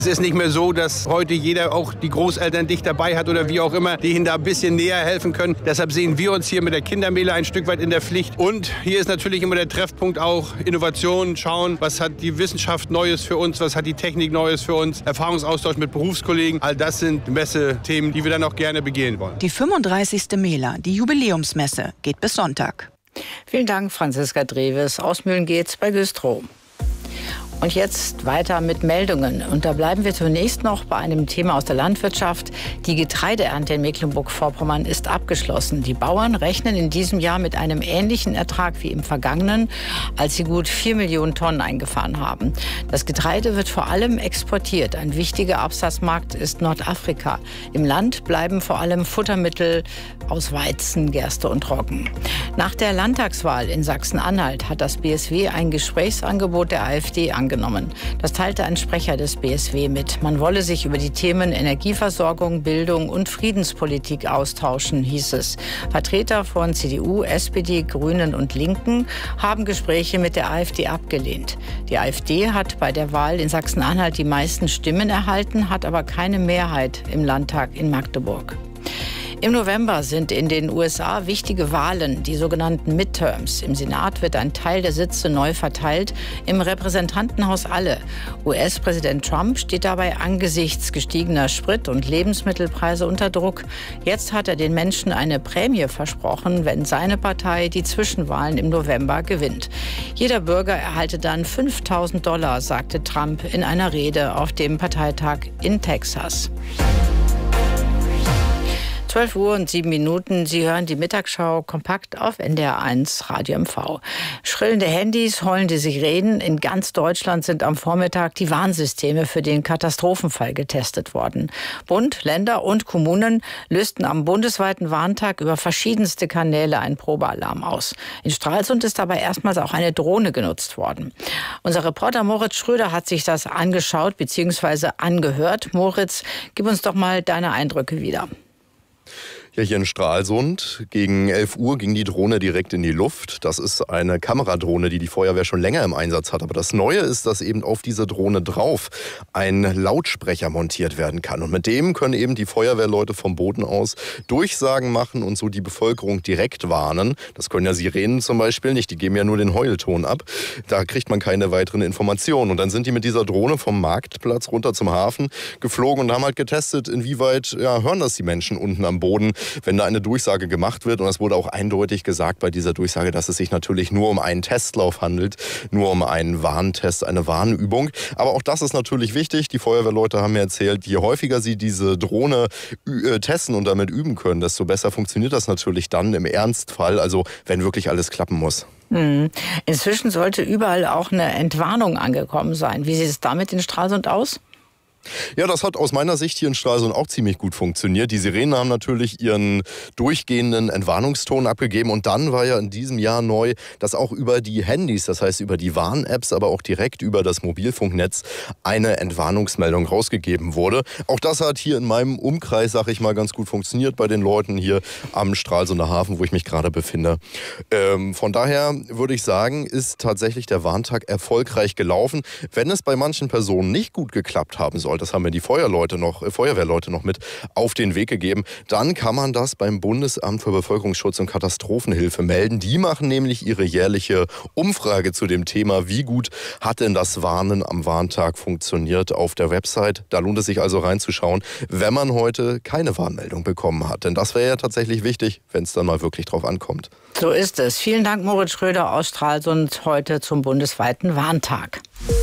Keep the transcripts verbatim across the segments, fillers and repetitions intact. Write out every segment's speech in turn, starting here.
Es ist nicht mehr so, dass heute jeder auch die Großeltern dicht dabei hat oder wie auch immer, die ihnen da ein bisschen näher helfen können. Deshalb sehen wir uns hier mit der Kindermehle ein Stück weit in der Pflicht. Und hier ist natürlich immer der Treffpunkt auch Innovation, schauen, was hat die Wissenschaft Neues für uns, was hat die Technik Neues für uns, Erfahrungsaustausch mit Berufskollegen. All das sind Messethemen, die wir dann auch gerne begehen wollen. Die fünfunddreißigste Mela, die Jubiläumsmesse, geht bis Sonntag. Vielen Dank, Franziska Dreves. Aus Mühlen geht's bei Güstrow. Und jetzt weiter mit Meldungen. Und da bleiben wir zunächst noch bei einem Thema aus der Landwirtschaft. Die Getreideernte in Mecklenburg-Vorpommern ist abgeschlossen. Die Bauern rechnen in diesem Jahr mit einem ähnlichen Ertrag wie im vergangenen, als sie gut vier Millionen Tonnen eingefahren haben. Das Getreide wird vor allem exportiert. Ein wichtiger Absatzmarkt ist Nordafrika. Im Land bleiben vor allem Futtermittel aus Weizen, Gerste und Roggen. Nach der Landtagswahl in Sachsen-Anhalt hat das B S W ein Gesprächsangebot der AfD angenommen. Das teilte ein Sprecher des B S W mit. Man wolle sich über die Themen Energieversorgung, Bildung und Friedenspolitik austauschen, hieß es. Vertreter von C D U, S P D, Grünen und Linken haben Gespräche mit der AfD abgelehnt. Die AfD hat bei der Wahl in Sachsen-Anhalt die meisten Stimmen erhalten, hat aber keine Mehrheit im Landtag in Magdeburg. Im November sind in den U S A wichtige Wahlen, die sogenannten Midterms. Im Senat wird ein Teil der Sitze neu verteilt, im Repräsentantenhaus alle. U S-Präsident Trump steht dabei angesichts gestiegener Sprit- und Lebensmittelpreise unter Druck. Jetzt hat er den Menschen eine Prämie versprochen, wenn seine Partei die Zwischenwahlen im November gewinnt. Jeder Bürger erhalte dann fünftausend Dollar, sagte Trump in einer Rede auf dem Parteitag in Texas. zwölf Uhr und sieben Minuten. Sie hören die Mittagsschau kompakt auf N D R eins Radio M V. Schrillende Handys, heulende Sirenen. In ganz Deutschland sind am Vormittag die Warnsysteme für den Katastrophenfall getestet worden. Bund, Länder und Kommunen lösten am bundesweiten Warntag über verschiedenste Kanäle einen Probealarm aus. In Stralsund ist dabei erstmals auch eine Drohne genutzt worden. Unser Reporter Moritz Schröder hat sich das angeschaut bzw. angehört. Moritz, gib uns doch mal deine Eindrücke wieder. Ja, hier in Stralsund. Gegen elf Uhr ging die Drohne direkt in die Luft. Das ist eine Kameradrohne, die die Feuerwehr schon länger im Einsatz hat. Aber das Neue ist, dass eben auf diese Drohne drauf ein Lautsprecher montiert werden kann. Und mit dem können eben die Feuerwehrleute vom Boden aus Durchsagen machen und so die Bevölkerung direkt warnen. Das können ja Sirenen zum Beispiel nicht. Die geben ja nur den Heulton ab. Da kriegt man keine weiteren Informationen. Und dann sind die mit dieser Drohne vom Marktplatz runter zum Hafen geflogen und haben halt getestet, inwieweit ja, hören das die Menschen unten am Boden, wenn da eine Durchsage gemacht wird. Und es wurde auch eindeutig gesagt bei dieser Durchsage, dass es sich natürlich nur um einen Testlauf handelt, nur um einen Warntest, eine Warnübung. Aber auch das ist natürlich wichtig. Die Feuerwehrleute haben mir erzählt, je häufiger sie diese Drohne äh, testen und damit üben können, desto besser funktioniert das natürlich dann im Ernstfall, also wenn wirklich alles klappen muss. Hm. Inzwischen sollte überall auch eine Entwarnung angekommen sein. Wie sieht es damit in Stralsund aus? Ja, das hat aus meiner Sicht hier in Stralsund auch ziemlich gut funktioniert. Die Sirenen haben natürlich ihren durchgehenden Entwarnungston abgegeben und dann war ja in diesem Jahr neu, dass auch über die Handys, das heißt über die Warn-Apps, aber auch direkt über das Mobilfunknetz eine Entwarnungsmeldung rausgegeben wurde. Auch das hat hier in meinem Umkreis, sag ich mal, ganz gut funktioniert bei den Leuten hier am Stralsunder Hafen, wo ich mich gerade befinde. Ähm, von daher würde ich sagen, ist tatsächlich der Warntag erfolgreich gelaufen. Wenn es bei manchen Personen nicht gut geklappt haben soll, das haben mir die Feuerleute noch, äh, Feuerwehrleute noch mit auf den Weg gegeben, dann kann man das beim Bundesamt für Bevölkerungsschutz und Katastrophenhilfe melden. Die machen nämlich ihre jährliche Umfrage zu dem Thema, wie gut hat denn das Warnen am Warntag funktioniert auf der Website. Da lohnt es sich also reinzuschauen, wenn man heute keine Warnmeldung bekommen hat. Denn das wäre ja tatsächlich wichtig, wenn es dann mal wirklich drauf ankommt. So ist es. Vielen Dank, Moritz Schröder aus Stralsund, heute zum bundesweiten Warntag.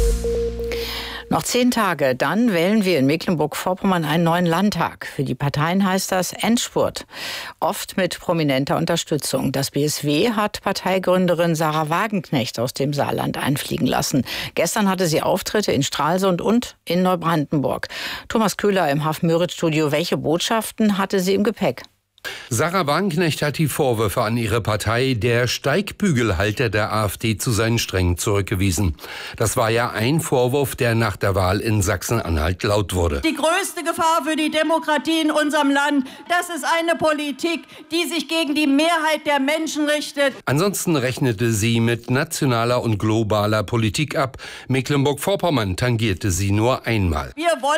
Noch zehn Tage, dann wählen wir in Mecklenburg-Vorpommern einen neuen Landtag. Für die Parteien heißt das Endspurt. Oft mit prominenter Unterstützung. Das B S W hat Parteigründerin Sarah Wagenknecht aus dem Saarland einfliegen lassen. Gestern hatte sie Auftritte in Stralsund und in Neubrandenburg. Thomas Köhler im Haff-Möritz-Studio. Welche Botschaften hatte sie im Gepäck? Sarah Wagenknecht hat die Vorwürfe an ihre Partei, der Steigbügelhalter der AfD, zu seinen Strängen zurückgewiesen. Das war ja ein Vorwurf, der nach der Wahl in Sachsen-Anhalt laut wurde. Die größte Gefahr für die Demokratie in unserem Land, das ist eine Politik, die sich gegen die Mehrheit der Menschen richtet. Ansonsten rechnete sie mit nationaler und globaler Politik ab. Mecklenburg-Vorpommern tangierte sie nur einmal. Wir wollen